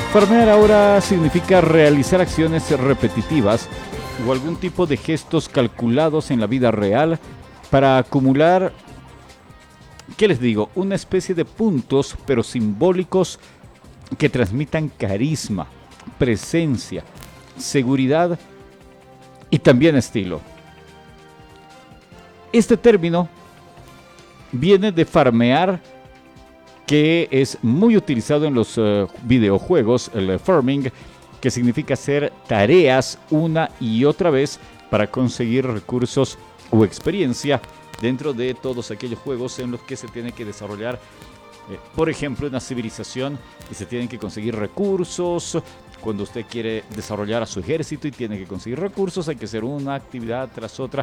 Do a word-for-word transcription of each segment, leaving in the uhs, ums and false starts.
Farmear ahora significa realizar acciones repetitivas o algún tipo de gestos calculados en la vida real para acumular, ¿qué les digo? Una especie de puntos, pero simbólicos, que transmitan carisma, presencia, seguridad y también estilo. Este término viene de farmear, que es muy utilizado en los uh, videojuegos, el uh, farming, que significa hacer tareas una y otra vez para conseguir recursos o experiencia dentro de todos aquellos juegos en los que se tiene que desarrollar, eh, por ejemplo, una civilización y se tienen que conseguir recursos. Cuando usted quiere desarrollar a su ejército y tiene que conseguir recursos, hay que hacer una actividad tras otra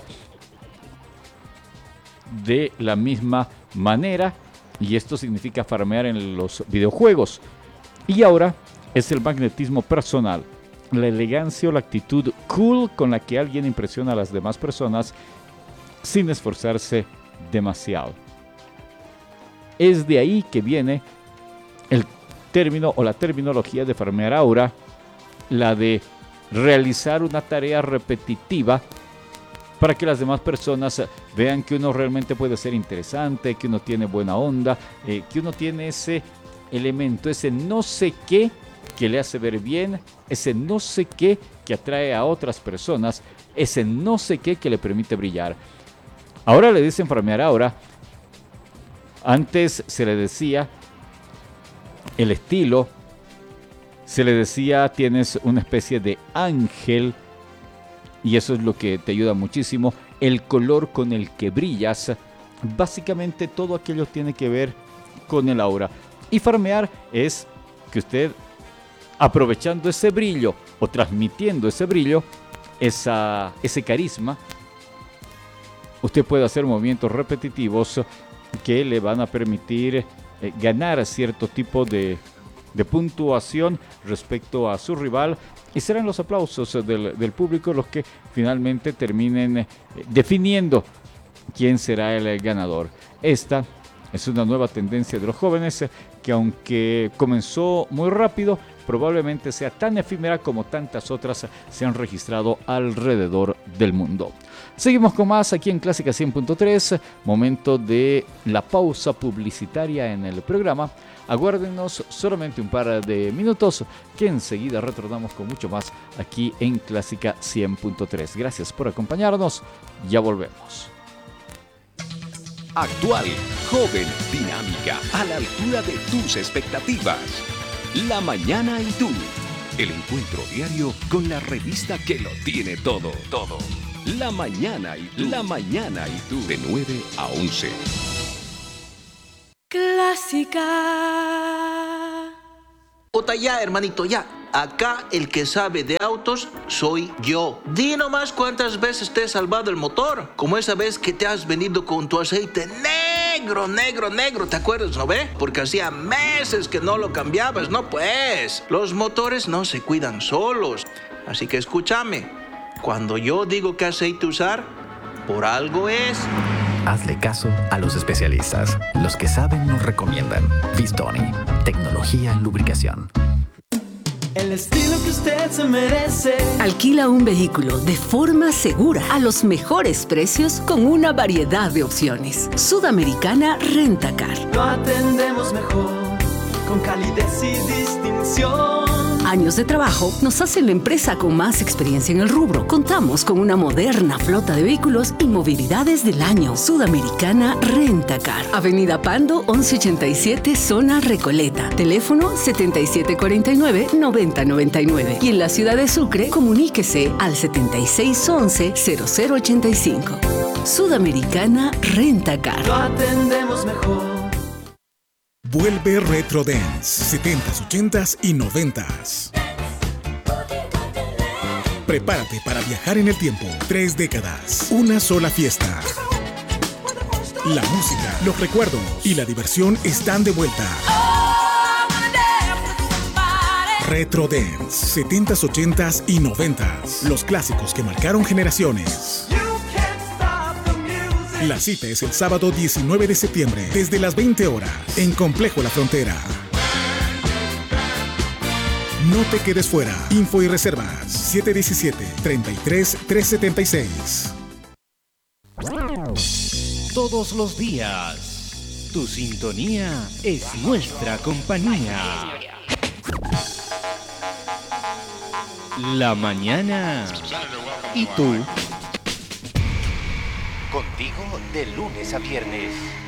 de la misma manera. Y esto significa farmear en los videojuegos. Y ahora es el magnetismo personal, la elegancia o la actitud cool con la que alguien impresiona a las demás personas sin esforzarse demasiado. Es de ahí que viene el término o la terminología de farmear aura, la de realizar una tarea repetitiva para que las demás personas vean que uno realmente puede ser interesante, que uno tiene buena onda, eh, que uno tiene ese elemento, ese no sé qué que le hace ver bien, ese no sé qué que atrae a otras personas, ese no sé qué que le permite brillar. Ahora le dicen farmear ahora. Antes se le decía el estilo, se le decía tienes una especie de ángel, y eso es lo que te ayuda muchísimo. El color con el que brillas. Básicamente todo aquello tiene que ver con el aura. Y farmear es que usted, aprovechando ese brillo o transmitiendo ese brillo, esa, ese carisma, usted puede hacer movimientos repetitivos que le van a permitir eh, ganar cierto tipo de, de puntuación respecto a su rival. Y serán los aplausos del, del público los que finalmente terminen eh, definiendo quién será el ganador. Esta es una nueva tendencia de los jóvenes eh, que, aunque comenzó muy rápido, probablemente sea tan efímera como tantas otras se han registrado alrededor del mundo. Seguimos con más aquí en Clásica cien punto tres, momento de la pausa publicitaria en el programa. Aguárdenos solamente un par de minutos que enseguida retornamos con mucho más aquí en Clásica cien punto tres. Gracias por acompañarnos, ya volvemos. Actual, joven, dinámica, a la altura de tus expectativas. La Mañana y tú, el encuentro diario con la revista que lo tiene todo, todo. La Mañana y tú, La Mañana y tú, de nueve a once. Clásica. Ota ya, hermanito, ya. Acá el que sabe de autos soy yo. Di nomás cuántas veces te he salvado el motor. Como esa vez que te has venido con tu aceite negro, negro, negro. ¿Te acuerdas, no ve? Porque hacía meses que no lo cambiabas, ¿no? Pues, los motores no se cuidan solos. Así que escúchame. Cuando yo digo qué aceite usar, por algo es. Hazle caso a los especialistas. Los que saben nos recomiendan. Vistoni, tecnología en lubricación. El estilo que usted se merece. Alquila un vehículo de forma segura a los mejores precios con una variedad de opciones. Sudamericana Rentacar. Lo atendemos mejor, con calidez y distinción. Años de trabajo nos hacen la empresa con más experiencia en el rubro. Contamos con una moderna flota de vehículos y movilidades del año. Sudamericana Rentacar. Avenida Pando once ochenta y siete, zona Recoleta. Teléfono setenta y siete cuarenta y nueve, noventa noventa y nueve. Y en la ciudad de Sucre, comuníquese al setenta y seis once, cero cero ochenta y cinco. Sudamericana Rentacar. Lo atendemos mejor. Vuelve Retro Dance, setentas, ochentas y noventas. Prepárate para viajar en el tiempo. Tres décadas, una sola fiesta. La música, los recuerdos y la diversión están de vuelta. Retro Dance, setentas, ochentas y noventas. Los clásicos que marcaron generaciones. La cita es el sábado diecinueve de septiembre, desde las veinte horas, en Complejo La Frontera. No te quedes fuera. Info y reservas siete uno siete, tres tres, tres siete seis. Todos los días, tu sintonía es nuestra compañía. La mañana y tú. Contigo de lunes a viernes.